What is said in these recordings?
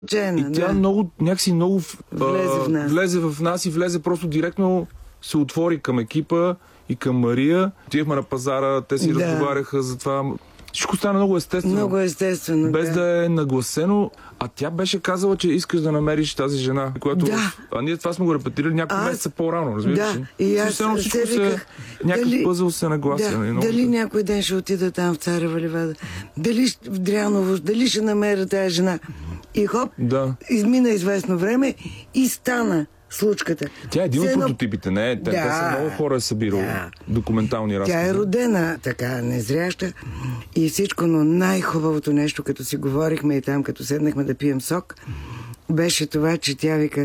И тя някакси много влезе в нас и влезе просто директно, се отвори към екипа и към Мария. Отивахме на пазара, те си разговаряха за това. Всичко стана много естествено. Много естествено, без да е нагласено. А тя беше казала, че искаш да намериш тази жена. Която А ние това сме го репетирали няколко месеца по-рано, разбираш ли? И аз се виках, някакъв пъзъл се наглася. Дали някой ден ще отида там в Царева ливада, дали в Дряново, дали ще намеря тази жена. И хоп, измина известно време и стана случката. Тя е един от прототипите, не? Те са много хора събирали документални разкази. Тя е родена така незряща и всичко, но най-хубавото нещо, като си говорихме и там, като седнахме да пием сок, беше това, че тя вика,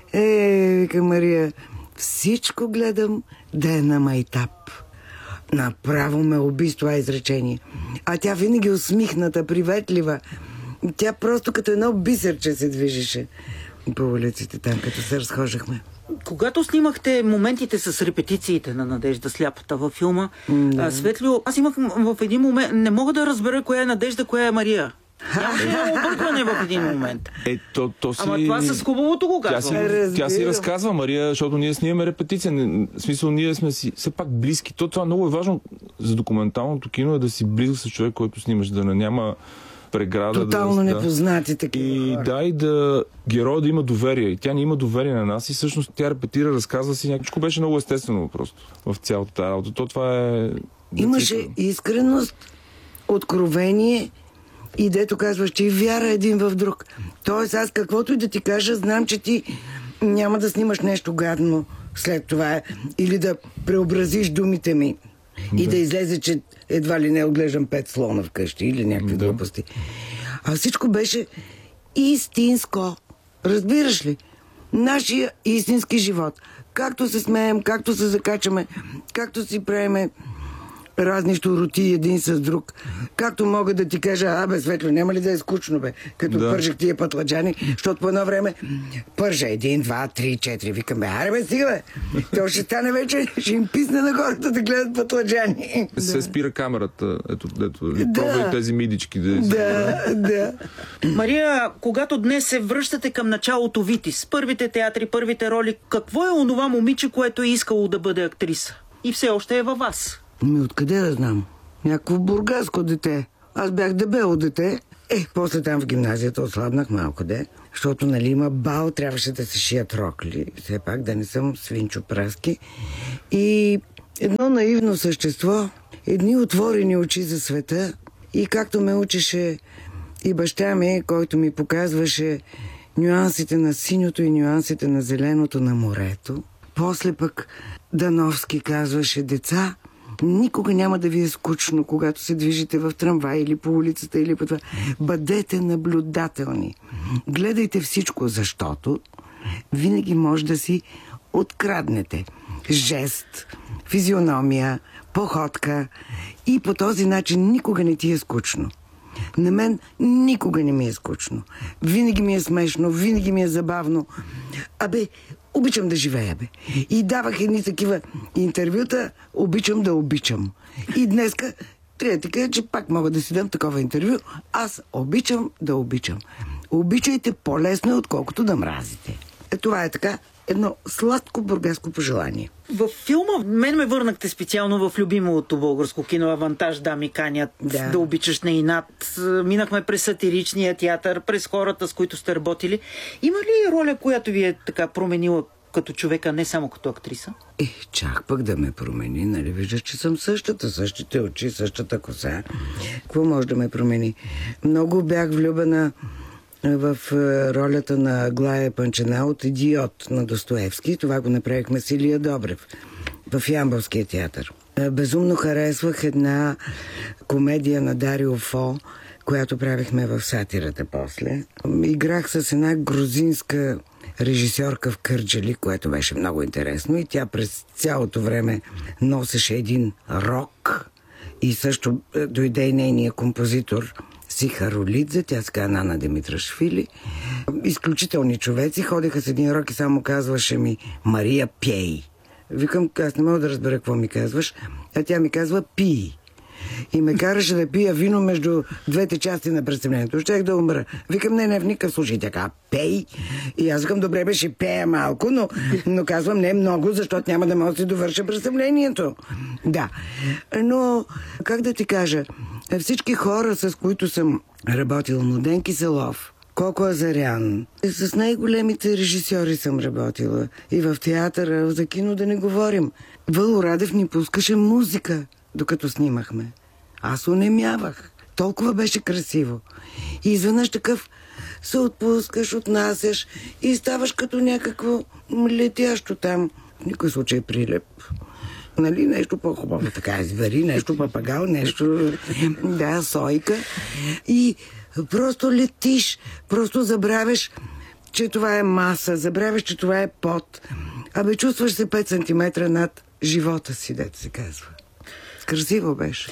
вика Мария, всичко гледам да е на майтап. Направо ме уби с това изречение. А тя винаги усмихната, приветлива. Тя просто като едно бисерче се движеше по улиците там, като се разхождахме. Когато снимахте моментите с репетициите на Надежда Сляпата във филма, Светлио, аз имах в един момент, не мога да разбера коя е Надежда, коя е Мария. Нямаше объркване в един момент. Ама това с хубавото го казвам. Тя си разказва, Мария, защото ние снимаме репетиция. В смисъл, ние сме си все пак близки. Това много е важно за документалното кино, е да си близък с човек, който снимаш, да няма преграда. Тотално непознати такива. И да героя да има доверие. И тя не има доверие на нас и всъщност тя репетира, разказва си някакво. Беше много естествено просто в цялата работа. Това е... Имаше искреност, откровение и дето казваш, че и вяра един в друг. Тоест аз каквото и да ти кажа, знам, че ти няма да снимаш нещо гадно след това или да преобразиш думите ми. И да излезе, че едва ли не отглеждам 5 слона вкъщи или някакви глупости. А всичко беше истинско. Разбираш ли? Нашия истински живот. Както се смеем, както се закачаме, както си правиме разни щуроти един с друг. Както мога да ти кажа, Светло, няма ли да е скучно, като пържех тия пътладжани, защото по едно време пържа 1, 2, 3, 4, викам, стига, то ще стане вече, ще им писне на гората да гледат пътладжани. Се спира камерата, пробвай тези мидички. Мария, когато днес се връщате към началото Витис, първите театри, първите роли, какво е онова момиче, което е искало да бъде актриса? И все още е във вас. Откъде да знам? Някакво бургаско дете. Аз бях дебело дете. После там в гимназията ослабнах малко, защото, има бал, трябваше да се шият рокли. Все пак да не съм свинчо праски. И едно наивно същество, едни отворени очи за света. И както ме учеше и баща ми, който ми показваше нюансите на синьото и нюансите на зеленото на морето. После пък Дановски казваше, деца, никога няма да ви е скучно, когато се движите в трамвай или по улицата, или по това. Бъдете наблюдателни. Гледайте всичко, защото винаги може да си откраднете жест, физиономия, походка и по този начин никога не ти е скучно. На мен никога не ми е скучно. Винаги ми е смешно, винаги ми е забавно. Обичам да живея, И давах едни такива интервюта, обичам да обичам. И днеска трябва да кажа, че пак мога да си дам такова интервю. Аз обичам да обичам. Обичайте по-лесно, отколкото да мразите. Това е така едно сладко бургаско пожелание. Във филма мен ме върнахте специално в любимото българско кино Авантаж, дами канят, да обичаш на инат. Минахме през сатиричния театър, през хората, с които сте работили. Има ли роля, която ви е така променила като човека, не само като актриса? Чак пък да ме промени, нали? Виждаш, че съм същите очи, същата коса. Какво може да ме промени? Много бях влюбена в ролята на Аглая Панчена от Идиот на Достоевски. Това го направихме с Илия Добрев в Ямболския театър. Безумно харесвах една комедия на Дарио Фо, която правихме в Сатирата после. Играх с една грузинска режисьорка в Кърджали, което беше много интересно и тя през цялото време носеше един рок и също дойде и нейния композитор Сиха Ролидзе, тя се казва Нана Димитрашвили. Изключителни човеци, ходеха с един рок и само казваше ми Мария, пей. Викам, аз не мога да разбера какво ми казваш, а тя ми казва пий. и ме караше да пия вино между двете части на представлението. Щях да умра. Викам, не, в никакъв случай. Така, пей. И аз викам, добре, беше пея малко, но казвам не много, защото няма да мога да си довърша представлението. Да. Но, как да ти кажа, всички хора, с които съм работила, Младен Киселов, Коко Азарян, с най-големите режисьори съм работила. И в театъра, за кино да не говорим. Въло Радев ни пускаше музика, докато снимахме. Аз онемявах. Толкова беше красиво. И изведнъж такъв се отпускаш, отнасяш и ставаш като някакво летящо там. В никой случай прилеп. Нали, нещо по-хубаво, така звери, нещо папагал, нещо, да, сойка. И просто летиш, просто забравяш, че това е маса, забравяш, че това е пот. Абе, чувстваш се 5 сантиметра над живота си, дето се казва. Красиво беше.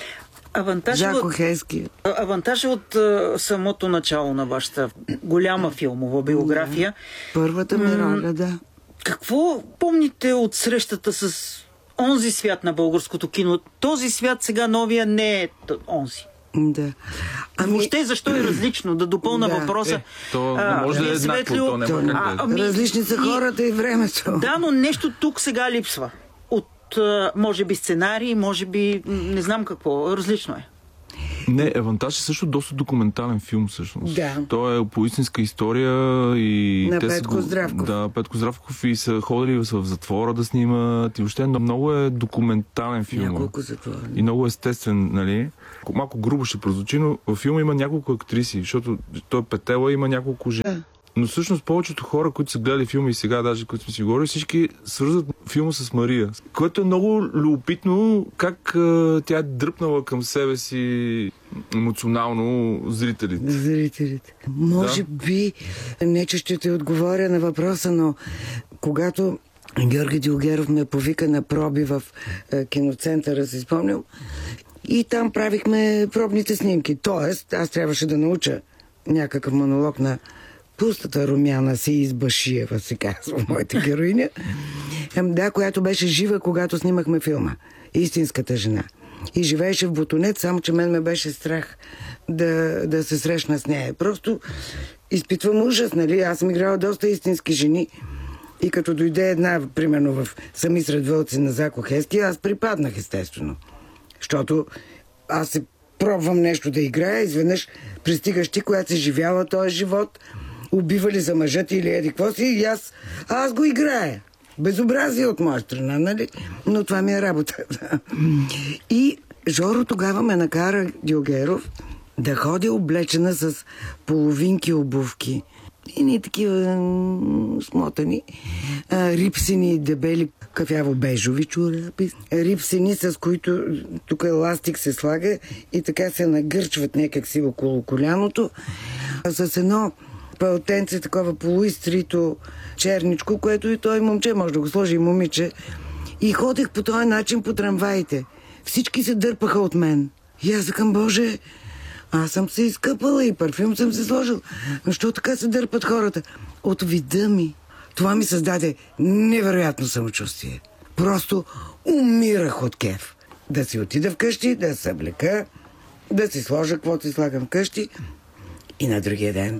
Жако Хески. Авантажът от самото начало на вашата голяма филмова биография. Първата ми роля, да. Какво помните от срещата с онзи свят на българското кино? Този свят сега новия не е онзи. Да. Въобще защо е различно? Да допълна въпроса. То не може да е еднакво. Различни са хората и времето. Да, но нещо тук сега липсва. От, може би, сценарий, може би, не знам какво. Различно е. Не, Авантаж е също доста документален филм, всъщност. Да. Той е по истинска история и... На Петко Здравков. Да, Петко Здравков и са ходили в затвора да снимат. И въобще много е документален филм. Няколко затвора. И много естествен, нали? Малко грубо ще прозвучи, но във филма има няколко актриси, защото той Петела има няколко жени. Да. Но всъщност повечето хора, които са гледали филма и сега, даже които сме си говорили, всички свързват филма с Мария. Което е много любопитно как тя е дръпнала към себе си емоционално зрителите. Може би, не че ще те отговоря на въпроса, но когато Георги Дилгеров ме повика на проби в киноцентъра, си спомням, и там правихме пробните снимки. Тоест, аз трябваше да науча някакъв монолог на пустата Румяна Сеис Башиева, се казва моята героиня, да, която беше жива, когато снимахме филма. Истинската жена. И живееше в Ботонец, само че мен ме беше страх да се срещна с нея. Просто изпитвам ужас, нали? Аз съм играла доста истински жени и като дойде една, примерно в Сами сред вълци на Зако Хески, аз припаднах, естествено. Защото аз се пробвам нещо да играя, изведнъж пристигаш ти, която си живяла този живот, убивали за мъжът или еди какво си, и аз го играя. Безобразие от моя страна, нали? Но това ми е работа. И Жоро тогава ме накара, Дилгеров, да ходя облечена с половинки обувки. И ни такива смотани, рипсини, дебели, кафяво-бежови чорапи, рипсини, с които тук еластик се слага и така се нагърчват някакси около коляното, с едно пълтенце, такова полуистрито черничко, което и той момче може да го сложи, и момиче. И ходех по този начин по трамваите. Всички се дърпаха от мен. И аз към Боже, аз съм се изкъпала и парфюм съм се сложил. Защо така се дърпат хората? От вида ми. Това ми създаде невероятно самочувствие. Просто умирах от кеф. Да си отида вкъщи, да се облека, да си сложа каквото си слагам вкъщи и на другия ден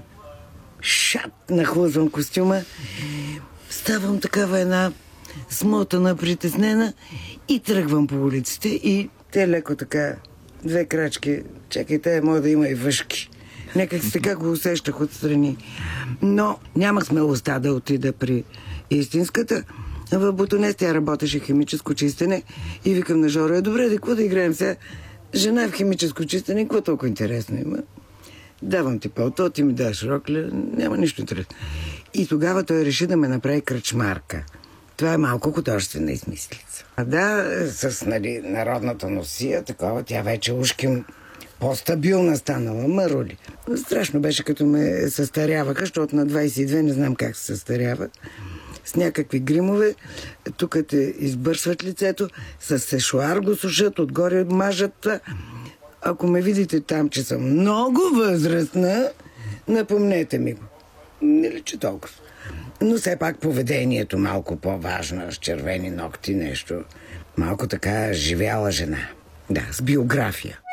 нахлъзвам костюма, ставам такава една смотана, притеснена и тръгвам по улиците и те леко така, 2 крачки, чакайте, може да има и въшки. Някак си така го усещах отстрани. Но нямах смелостта да отида при истинската. В Ботонец тя работеше химическо чистене и викам на Жоро, добре, какво да играем сега? Жена в химическо чистене, какво толкова интересно има? Давам ти пълто, ти ми даш рокля, няма нищо интересно. И тогава той реши да ме направи кръчмарка. Това е малко художествена измислица. Да, с народната носия, такова, тя вече ушким по-стабилна станала, марули. Страшно беше, като ме състаряваха, защото на 22 не знам как се състарява. С някакви гримове, тук те избърсват лицето, с сешуар го сушат, отгоре мажат. Ако ме видите там, че съм много възрастна, напомнете ми го. Не личи толкова. Но все пак поведението малко по-важно, с червени ногти, нещо. Малко така живяла жена. Да, с биография.